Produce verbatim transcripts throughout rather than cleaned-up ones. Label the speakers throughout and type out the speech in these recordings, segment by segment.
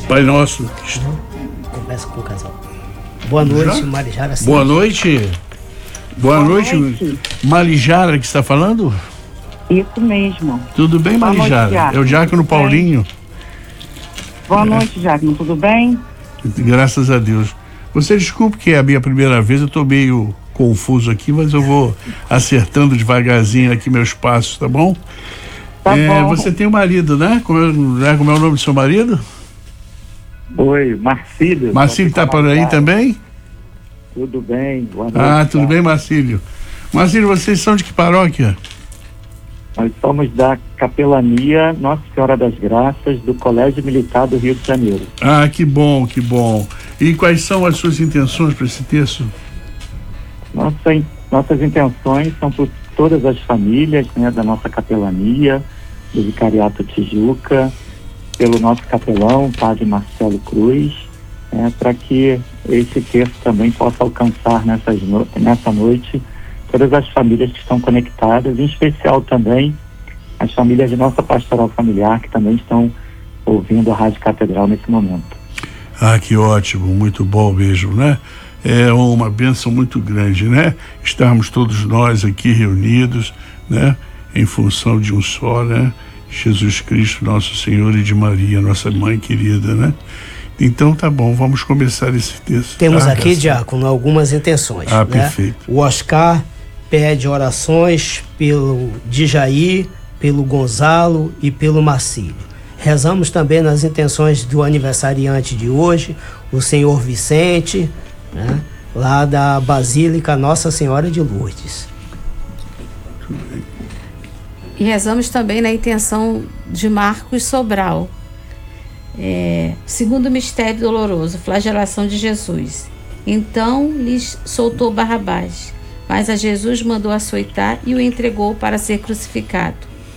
Speaker 1: Pai Nosso.
Speaker 2: Começa com o casal. Boa noite, Marijara.
Speaker 1: Boa noite. Boa, Boa noite. noite. Marijara que está falando?
Speaker 3: Isso mesmo.
Speaker 1: Tudo bem, Marijara? É o Diácono Paulinho.
Speaker 3: Boa noite, Diácono. Tudo bem?
Speaker 1: Graças a Deus. Você desculpe que é a minha primeira vez, eu estou meio confuso aqui, mas eu vou acertando devagarzinho aqui meus passos, tá bom?
Speaker 3: Tá
Speaker 1: é,
Speaker 3: bom.
Speaker 1: Você tem um marido, né? Como é, como é o nome do seu marido?
Speaker 4: Oi, Marcílio.
Speaker 1: Marcílio está por aí também?
Speaker 4: Tudo bem, boa noite.
Speaker 1: Ah, tudo bem, Marcílio. Marcílio, vocês são de que paróquia?
Speaker 4: Nós somos da Capelania Nossa Senhora das Graças, do Colégio Militar do Rio de Janeiro.
Speaker 1: Ah, que bom, que bom. E quais são as suas intenções para esse texto?
Speaker 4: Nossa, nossas intenções são por todas as famílias, né, da nossa capelania, do Vicariato Tijuca, pelo nosso capelão, Padre Marcelo Cruz, né, para que esse texto também possa alcançar nessas no... nessa noite todas as famílias que estão conectadas, em especial também as famílias de nossa pastoral familiar, que também estão ouvindo a Rádio Catedral nesse momento.
Speaker 1: Ah, que ótimo, muito bom mesmo, né? É uma bênção muito grande, né? Estarmos todos nós aqui reunidos, né? Em função de um só, né? Jesus Cristo, nosso Senhor, e de Maria, nossa mãe querida, né? Então tá bom, vamos começar esse texto.
Speaker 2: Temos ah, aqui, Diácono, algumas intenções.
Speaker 1: Ah,
Speaker 2: né?
Speaker 1: Perfeito.
Speaker 2: O Oscar pede orações pelo Djaí, pelo Gonzalo e pelo Marcílio. Rezamos também nas intenções do aniversariante de hoje, o senhor Vicente, né, lá da Basílica Nossa Senhora de Lourdes.
Speaker 5: E rezamos também na intenção de Marcos Sobral. É, segundo o mistério doloroso, flagelação de Jesus. Então lhes soltou Barrabás, mas a Jesus mandou açoitar e o entregou para ser crucificado.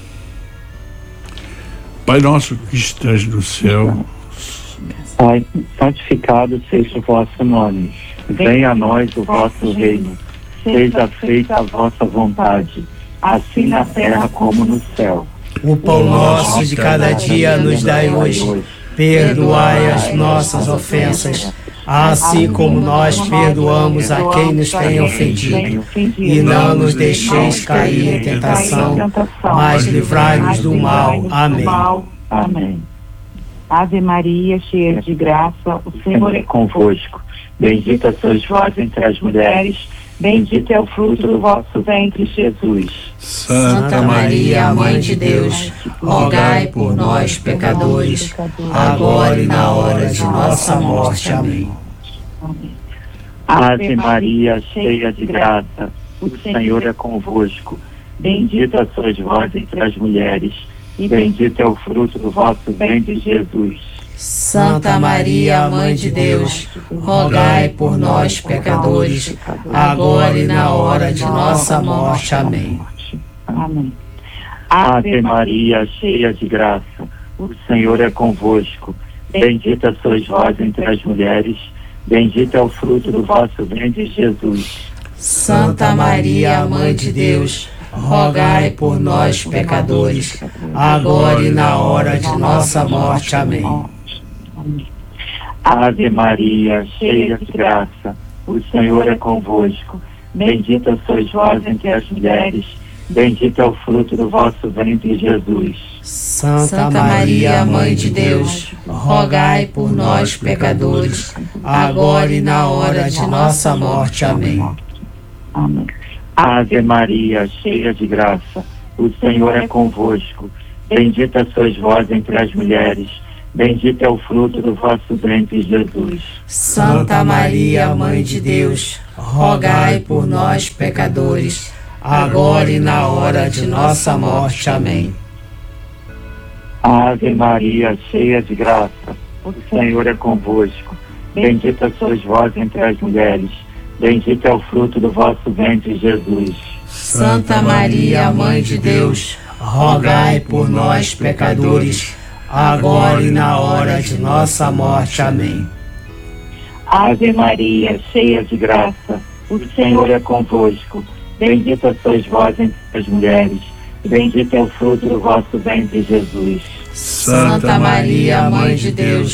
Speaker 1: Pai nosso que estás no céu,
Speaker 4: Pai, santificado seja o vosso nome. Venha a nós o vosso reino. Seja feita a vossa vontade, assim na terra como no céu.
Speaker 2: O pão nosso de cada dia nos dai hoje. Perdoai as nossas ofensas, assim como nós perdoamos a quem nos tem ofendido. E não nos deixeis cair em tentação, mas livrai-nos do mal. Amém.
Speaker 3: Amém. Ave Maria, cheia de graça, o Senhor é convosco. Bendita sois vós entre as mulheres, bendito é o fruto do vosso ventre, Jesus.
Speaker 5: Santa Maria, Mãe de Deus, rogai por nós, pecadores, agora e na hora de nossa morte. Amém.
Speaker 4: Ave Maria, cheia de graça, o Senhor é convosco. Bendita sois vós entre as mulheres, e bendito é o fruto do vosso ventre, Jesus.
Speaker 5: Santa Maria, Mãe de Deus, rogai por nós, pecadores, agora e na hora de nossa morte. Amém.
Speaker 3: Amém.
Speaker 4: Ave Maria, cheia de graça, o Senhor é convosco. Bendita sois vós entre as mulheres, bendito é o fruto do vosso ventre, Jesus.
Speaker 5: Santa Maria, Mãe de Deus, rogai por nós, pecadores, agora e na hora de nossa morte. Amém.
Speaker 4: Ave Maria, cheia de graça, o Senhor é convosco. Bendita sois vós entre as mulheres, bendito é o fruto do vosso ventre, Jesus.
Speaker 2: Santa Maria, Mãe de Deus, rogai por nós, pecadores, agora e na hora de nossa morte. Amém.
Speaker 3: Amém.
Speaker 4: Ave Maria, cheia de graça, o Senhor é convosco. Bendita sois vós entre as mulheres, bendito é o fruto do vosso ventre, Jesus.
Speaker 5: Santa Maria, Mãe de Deus, rogai por nós, pecadores, agora e na hora de nossa morte. Amém.
Speaker 4: Ave Maria, cheia de graça, o Senhor é convosco. Bendita sois vós entre as mulheres, bendito é o fruto do vosso ventre, Jesus.
Speaker 5: Santa Maria, Mãe de Deus, rogai por nós, pecadores, agora e na hora de nossa morte. Amém.
Speaker 3: Ave Maria, cheia de graça, o Senhor é convosco. Bendita sois vós entre as mulheres, bendito é o fruto do vosso ventre, Jesus.
Speaker 5: Santa Maria, Mãe de Deus,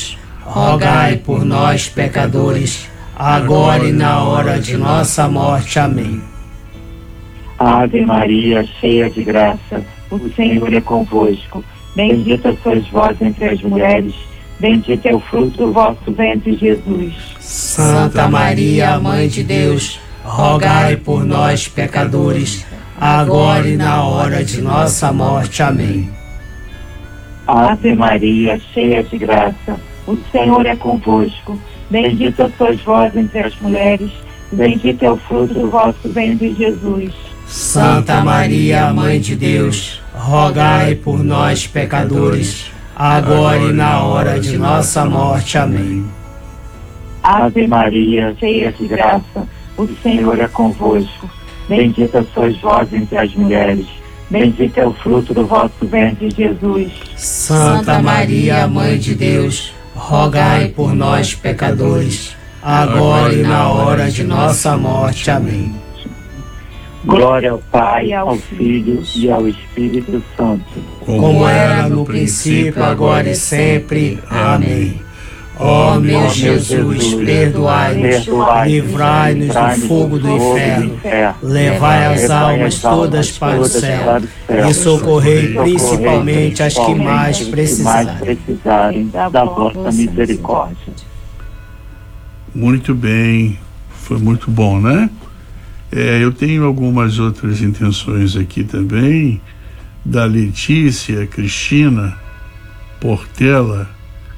Speaker 2: rogai por nós, pecadores, agora e na hora de nossa morte. Amém.
Speaker 3: Ave Maria, cheia de graça, o Senhor é convosco. Bendita sois vós entre as mulheres, bendito é o fruto do vosso ventre, Jesus.
Speaker 2: Santa Maria, Mãe de Deus, rogai por nós, pecadores, agora e na hora de nossa morte. Amém.
Speaker 3: Ave Maria, cheia de graça, o Senhor é convosco. Bendita sois vós entre as mulheres, bendito é o fruto do vosso ventre, Jesus.
Speaker 2: Santa Maria, Mãe de Deus, rogai por nós, pecadores, agora e na hora de nossa morte. Amém.
Speaker 3: Ave Maria, cheia de graça, o Senhor é convosco. Bendita sois vós entre as mulheres, bendito é o fruto do vosso ventre, Jesus.
Speaker 2: Santa Maria, Mãe de Deus, rogai por nós, pecadores, agora e na hora de nossa morte. Amém.
Speaker 3: Glória ao Pai, ao Filho e ao Espírito Santo.
Speaker 2: Como era no princípio, agora e sempre. Amém. Ó meu Jesus, perdoai-nos, livrai-nos do fogo do inferno, levai as almas todas para o céu e socorrei principalmente as que mais precisarem
Speaker 3: da vossa misericórdia.
Speaker 1: Muito bem, foi muito bom, né? É, eu tenho algumas outras intenções aqui também, da Letícia Cristina Portela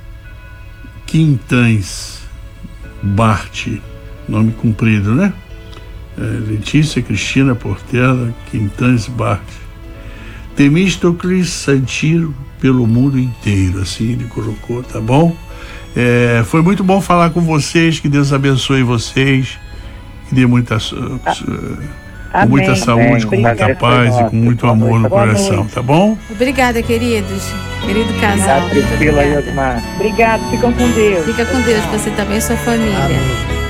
Speaker 1: Quintães Bart, nome comprido, né? É, Letícia Cristina Portela Quintães Bart. Temístocles Santiro pelo mundo inteiro, assim ele colocou, tá bom? É, foi muito bom falar com vocês, que Deus abençoe vocês, que dê muita, com muita saúde, com muita paz e com muito amor no coração, tá bom?
Speaker 5: Obrigada, queridos. Querido casal.
Speaker 4: Priscila e Osmar.
Speaker 3: Obrigado, ficam com Deus.
Speaker 5: Fica com Deus, você também e sua família.
Speaker 2: Amém.